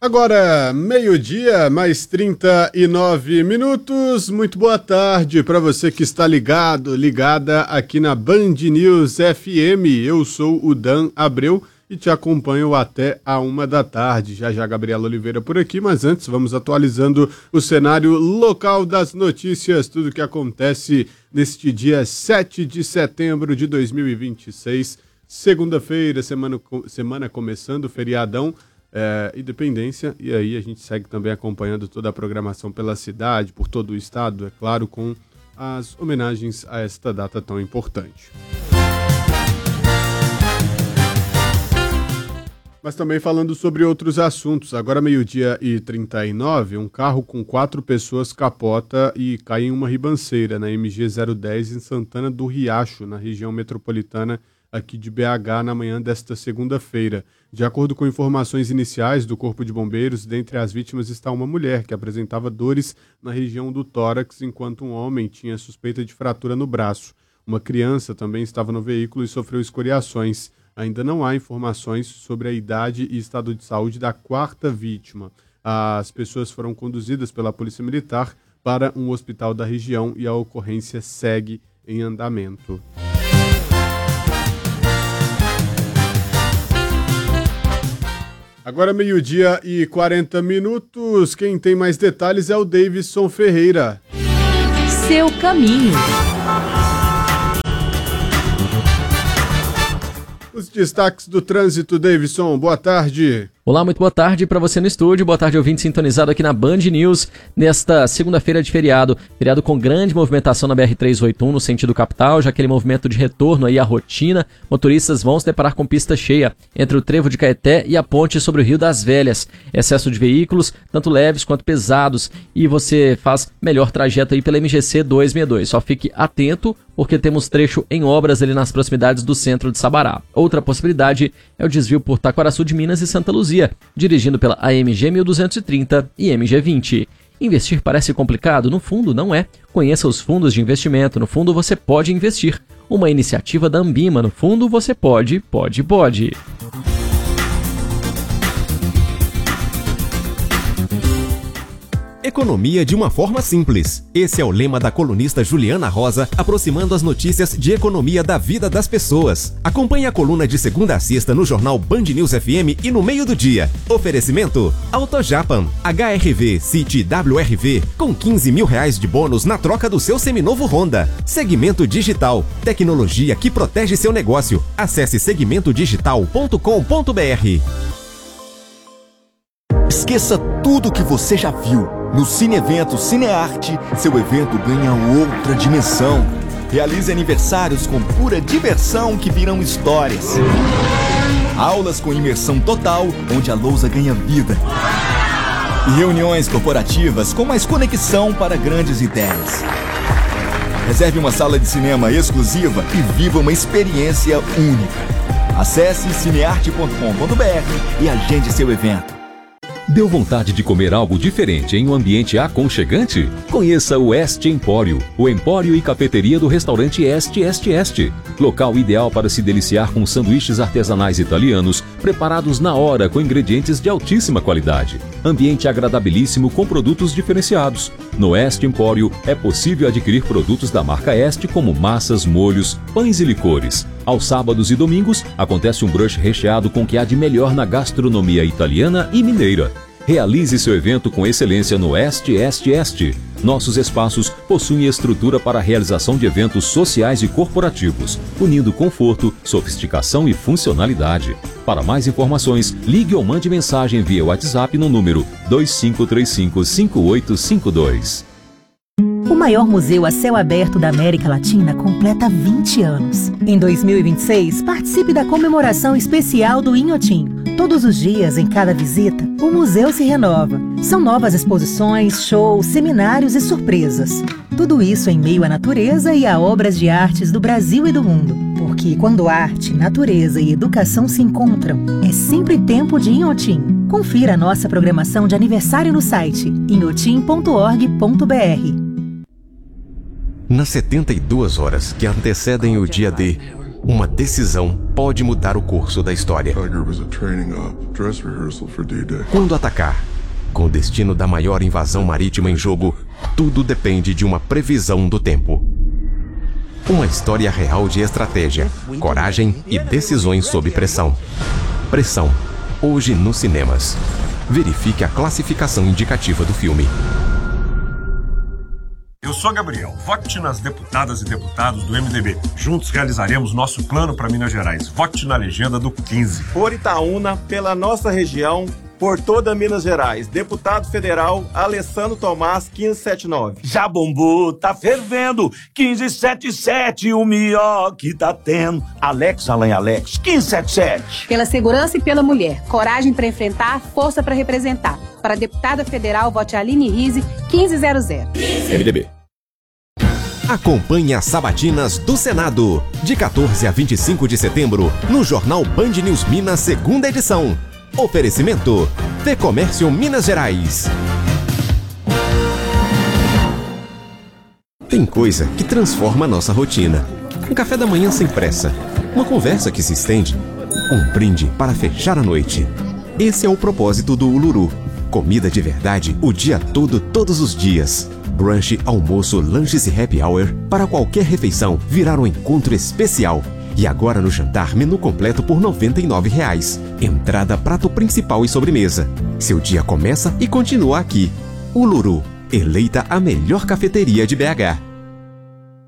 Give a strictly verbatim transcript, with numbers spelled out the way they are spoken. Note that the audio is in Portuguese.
Agora, meio-dia, mais trinta e nove minutos. Muito boa tarde para você que está ligado, ligada aqui na Band News F M. Eu sou o Dan Abreu e te acompanho até a uma da tarde. Já já Gabriela Oliveira por aqui, mas antes vamos atualizando o cenário local das notícias, tudo que acontece neste dia sete de setembro de dois mil e vinte e seis, segunda-feira, semana, semana começando, feriadão. É, Independência, e aí a gente segue também acompanhando toda a programação pela cidade, por todo o estado, é claro, com as homenagens a esta data tão importante. Mas também falando sobre outros assuntos, agora meio-dia e trinta e nove, um carro com quatro pessoas capota e cai em uma ribanceira na M G zero dez em Santana do Riacho, na região metropolitana aqui de B H, na manhã desta segunda-feira. De acordo com informações iniciais do Corpo de Bombeiros, dentre as vítimas está uma mulher que apresentava dores na região do tórax, enquanto um homem tinha suspeita de fratura no braço. Uma criança também estava no veículo e sofreu escoriações. Ainda não há informações sobre a idade e estado de saúde da quarta vítima. As pessoas foram conduzidas pela Polícia Militar para um hospital da região e a ocorrência segue em andamento. Agora meio-dia e quarenta minutos, quem tem mais detalhes é o Davidson Ferreira. Seu caminho. Os destaques do trânsito, Davidson, boa tarde. Olá, muito boa tarde para você no estúdio, boa tarde ouvinte sintonizado aqui na Band News, nesta segunda-feira de feriado, feriado com grande movimentação na B R trezentos e oitenta e um no sentido capital, já aquele movimento de retorno aí à rotina, motoristas vão se deparar com pista cheia entre o Trevo de Caeté e a ponte sobre o Rio das Velhas, excesso de veículos, tanto leves quanto pesados, e você faz melhor trajeto aí pela M G C duzentos e sessenta e dois, só fique atento porque temos trecho em obras ali nas proximidades do centro de Sabará. Outra possibilidade é o desvio por Taquaraçu de Minas e Santa Luzia, dirigindo pela A M G mil duzentos e trinta e M G vinte. Investir parece complicado? No fundo, não é. Conheça os fundos de investimento. No fundo, você pode investir. Uma iniciativa da Ambima. No fundo, você pode, pode, pode. Economia de uma forma simples. Esse é o lema da colunista Juliana Rosa, aproximando as notícias de economia da vida das pessoas. Acompanhe a coluna de segunda a sexta no jornal Band News F M e no meio do dia. Oferecimento AutoJapan, H R V City W R V, com quinze mil reais de bônus na troca do seu seminovo Honda. Segmento Digital, tecnologia que protege seu negócio. Acesse segmento digital ponto com ponto b r. Esqueça tudo que você já viu. No Cine Evento Cinearte, seu evento ganha outra dimensão. Realize aniversários com pura diversão que virão histórias. Aulas com imersão total, onde a lousa ganha vida. E reuniões corporativas com mais conexão para grandes ideias. Reserve uma sala de cinema exclusiva e viva uma experiência única. Acesse cinearte ponto com ponto b r e agende seu evento. Deu vontade de comer algo diferente em um ambiente aconchegante? Conheça o Este Empório, o empório e cafeteria do restaurante Este Este Este. Local ideal para se deliciar com sanduíches artesanais italianos, preparados na hora com ingredientes de altíssima qualidade. Ambiente agradabilíssimo com produtos diferenciados. No Este Empório é possível adquirir produtos da marca Este como massas, molhos, pães e licores. Aos sábados e domingos acontece um brunch recheado com o que há de melhor na gastronomia italiana e mineira. Realize seu evento com excelência no Este Este Este. Nossos espaços possuem estrutura para a realização de eventos sociais e corporativos, unindo conforto, sofisticação e funcionalidade. Para mais informações, ligue ou mande mensagem via WhatsApp no número dois cinco três cinco, cinco oito cinco dois. O maior museu a céu aberto da América Latina completa vinte anos. Em dois mil e vinte e seis, participe da comemoração especial do Inhotim. Todos os dias, em cada visita, o museu se renova. São novas exposições, shows, seminários e surpresas. Tudo isso em meio à natureza e a obras de artes do Brasil e do mundo. Porque quando arte, natureza e educação se encontram, é sempre tempo de Inhotim. Confira a nossa programação de aniversário no site inhotim ponto org ponto b r. Nas setenta e duas horas que antecedem o dia D, Uma decisão pode mudar o curso da história. Quando atacar, com o destino da maior invasão marítima em jogo, tudo depende de uma previsão do tempo. Uma história real de estratégia, coragem e decisões sob pressão. Pressão, hoje nos cinemas. Verifique a classificação indicativa do filme. Eu sou Gabriel. Vote nas deputadas e deputados do M D B. Juntos realizaremos nosso plano para Minas Gerais. Vote na legenda do quinze. Por Itaúna, pela nossa região, por toda Minas Gerais. Deputado Federal Alessandro Tomás, quinze setenta e nove. Já bombou, tá fervendo. quinze setenta e sete, o melhor que tá tendo. Alex Alain Alex, quinze setenta e sete. Pela segurança e pela mulher. Coragem para enfrentar, força para representar. Para a deputada federal, vote Aline Rize, quinze zero zero. M D B. Acompanhe as sabatinas do Senado, de quatorze a vinte e cinco de setembro, no Jornal Band News Minas, segunda edição. Oferecimento: Fecomércio Minas Gerais. Tem coisa que transforma a nossa rotina. Um café da manhã sem pressa, uma conversa que se estende, um brinde para fechar a noite. Esse é o propósito do Uluru. Comida de verdade o dia todo, todos os dias. Brunch, almoço, lanches e happy hour para qualquer refeição virar um encontro especial. E agora no jantar, menu completo por noventa e nove reais. Entrada, prato principal e sobremesa. Seu dia começa e continua aqui. Uluru, eleita a melhor cafeteria de B H.